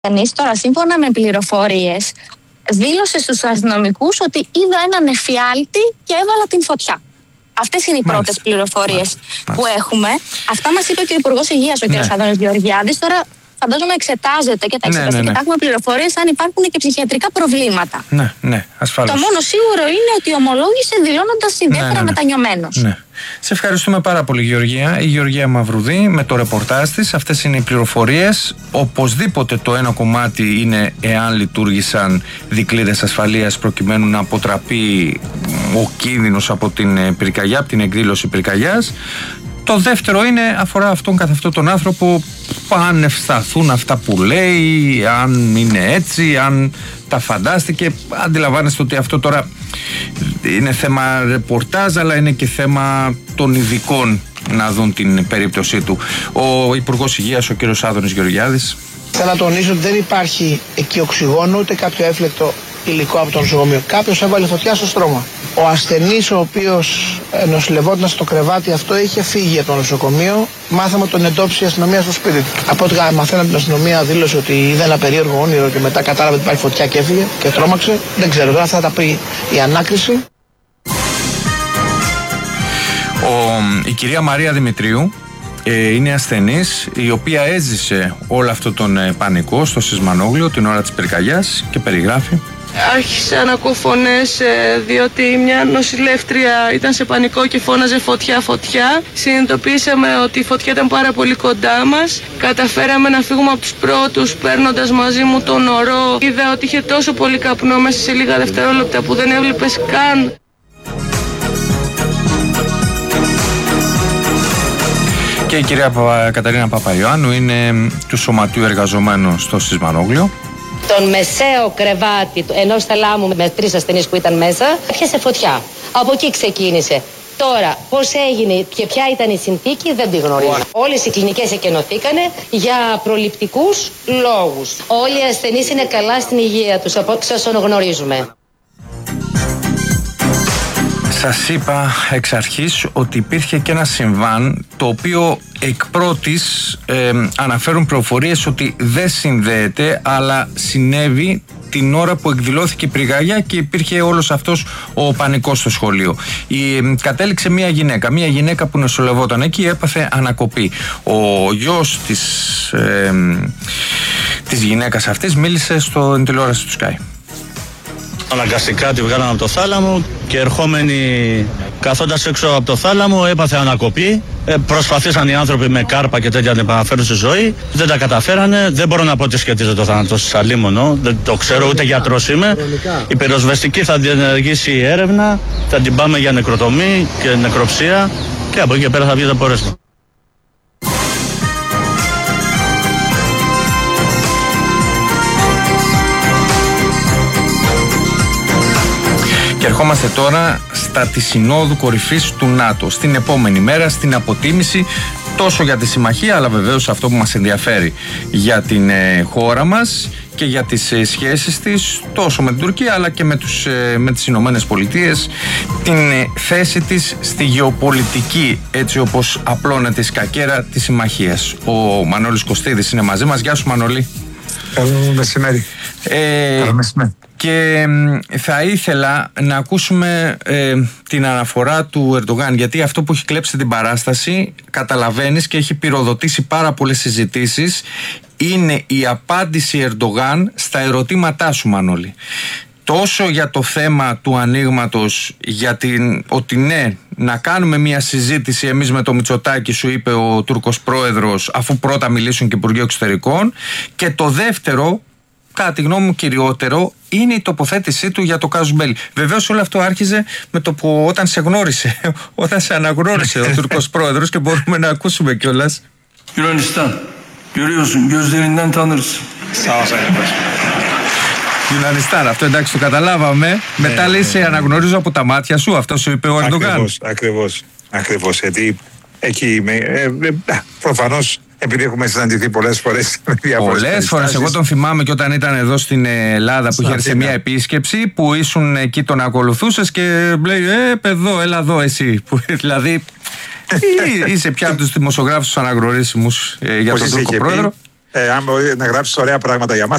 Τώρα, σύμφωνα με πληροφορίες, δήλωσε στους αστυνομικούς ότι είδα έναν εφιάλτη και έβαλα την φωτιά. Αυτές είναι οι πρώτες πληροφορίες που έχουμε. Αυτά μας είπε και ο Υπουργός Υγείας, ο κ. Άδωνης Γεωργιάδης. Τώρα φαντάζομαι εξετάζεται και θα εξεταστεί και θα έχουμε πληροφορίες αν υπάρχουν και ψυχιατρικά προβλήματα. Ναι, ασφαλώς. Το μόνο σίγουρο είναι ότι ομολόγησε δηλώνοντας ιδιαίτερα μετανιωμένος. Ναι. Σε ευχαριστούμε πάρα πολύ, Γεωργία. Η Γεωργία Μαυρουδή με το ρεπορτάζ της. Αυτές είναι οι πληροφορίες. Οπωσδήποτε το ένα κομμάτι είναι εάν λειτουργήσαν δικλείδες ασφαλείας προκειμένου να αποτραπεί ο κίνδυνος από την πυρκαγιά, από την εκδήλωση πυρκαγιάς. Το δεύτερο αφορά αυτόν καθ' αυτόν τον άνθρωπο, αν ευσταθούν αυτά που λέει, αν είναι έτσι, αν τα φαντάστηκε. Αντιλαμβάνεστε ότι αυτό τώρα είναι θέμα ρεπορτάζ, αλλά είναι και θέμα των ειδικών να δουν την περίπτωσή του. Ο Υπουργός Υγείας, ο κ. Άδωνης Γεωργιάδης. Θέλω να τονίσω ότι δεν υπάρχει εκεί οξυγόνο ούτε κάποιο έφλεκτο υλικό από το νοσοκομείο. Κάποιος έβαλε φωτιά στο στρώμα. Ο ασθενής, ο οποίος νοσηλευόταν στο κρεβάτι αυτό, είχε φύγει από το νοσοκομείο. Μάθαμε τον εντόπισε η αστυνομία στο σπίτι του. Από ό,τι μαθαίναμε την αστυνομία, δήλωσε ότι είδε ένα περίεργο όνειρο και μετά κατάλαβε ότι υπάρχει φωτιά και έφυγε και τρόμαξε. Δεν ξέρω, τώρα θα τα πει η ανάκριση. Η κυρία Μαρία Δημητρίου είναι ασθενής, η οποία έζησε όλο αυτό τον πανικό στο Σισμανόγλιο την ώρα της πυρκαγιάς και περιγράφει. Άρχισα να ακούω φωνές, διότι μια νοσηλεύτρια ήταν σε πανικό και φώναζε φωτιά, φωτιά. Συνειδητοποίησαμε ότι η φωτιά ήταν πάρα πολύ κοντά μας. Καταφέραμε να φύγουμε από τους πρώτους, παίρνοντας μαζί μου τον ορό. Είδα ότι είχε τόσο πολύ καπνό μέσα σε λίγα δευτερόλεπτα που δεν έβλεπες καν. Και η κυρία Καταρίνα Παπαϊωάννου είναι του Σωματείου Εργαζομένων στο Σισμανόγλιο. Τον μεσαίο κρεβάτι ενός θαλάμου με 3 ασθενείς που ήταν μέσα έπιασε φωτιά. Από εκεί ξεκίνησε. Τώρα, πώς έγινε και ποια ήταν η συνθήκη δεν τη γνωρίζω. Όλες οι κλινικές εκενωθήκανε για προληπτικούς λόγους. Όλοι οι ασθενείς είναι καλά στην υγεία τους, από ό,τι σας γνωρίζουμε. Σας είπα εξ αρχής ότι υπήρχε και ένα συμβάν το οποίο εκ πρώτης αναφέρουν πληροφορίες ότι δεν συνδέεται, αλλά συνέβη την ώρα που εκδηλώθηκε η πυρκαγιά και υπήρχε όλος αυτός ο πανικός στο σχολείο. Κατέληξε μια γυναίκα που νοσηλευόταν εκεί, έπαθε ανακοπή. Ο γιος της γυναίκας αυτής μίλησε στην τηλεόραση του Sky. Αναγκαστικά τη βγάλαν από το θάλαμο και ερχόμενοι καθόντας έξω από το θάλαμο έπαθε ανακοπή. Προσπαθήσαν οι άνθρωποι με κάρπα και τέτοια να την επαναφέρουν στη ζωή. Δεν τα καταφέρανε. Δεν μπορώ να πω ότι σχετίζεται το θάνατο της αλίμονο. Δεν το ξέρω, ούτε γιατρός είμαι. Η πυροσβεστική θα διενεργήσει έρευνα. Θα την πάμε για νεκροτομή και νεκροψία. Και από εκεί και πέρα θα βγει το πορέσμα. Και ερχόμαστε τώρα στα της Συνόδου Κορυφής του ΝΑΤΟ. Στην επόμενη μέρα, στην αποτίμηση τόσο για τη συμμαχία, αλλά βεβαίως αυτό που μας ενδιαφέρει για την χώρα μας και για τις σχέσεις της τόσο με την Τουρκία αλλά και με τις Ηνωμένες Πολιτείες, την θέση της στη γεωπολιτική, έτσι όπως απλώνεται η σκακέρα της συμμαχίας. Ο Μανώλης Κωστίδης είναι μαζί μας. Γεια σου, Μανώλη. Καλό μεσημέρι. Καλό μεσημέρι. Και θα ήθελα να ακούσουμε την αναφορά του Ερντογάν, γιατί αυτό που έχει κλέψει την παράσταση, καταλαβαίνεις, και έχει πυροδοτήσει πάρα πολλές συζητήσεις, είναι η απάντηση Ερντογάν στα ερωτήματά σου, Μανώλη. Τόσο για το θέμα του ανοίγματος, για ότι ναι, να κάνουμε μια συζήτηση εμείς με το Μητσοτάκη, σου είπε ο Τούρκος πρόεδρος, αφού πρώτα μιλήσουν και Υπουργείο Εξωτερικών. Και το δεύτερο, κατά τη γνώμη μου κυριότερο, είναι η τοποθέτησή του για το Κάζους Μπέλι. Βεβαίως όλο αυτό άρχιζε με το που όταν σε γνώρισε, όταν σε αναγνώρισε ο Τούρκος πρόεδρος, και μπορούμε να ακούσουμε κιόλας. Yunanistan. Görüyorsun, gözlerinden tanırız. Sağ ol, Sayın Yunanistan, αυτό εντάξει το καταλάβαμε. Μετά λέει σε αναγνωρίζω από τα μάτια σου, αυτό σου είπε ο Ερντογάν. Ακριβώς, γιατί εκεί είμαι, προφανώς, επειδή έχουμε συναντηθεί πολλές φορές. Πολλές φορές. Εγώ τον θυμάμαι και όταν ήταν εδώ στην Ελλάδα που είχε έρθει σε μια επίσκεψη, που ήσουν εκεί, τον ακολουθούσες και λέει παιδό, έλα εδώ εσύ. Δηλαδή είσαι πια από τους δημοσιογράφους αναγνωρίσιμους για τον Τούρκο πρόεδρο. Αν μπορεί να γράψει ωραία πράγματα για μας.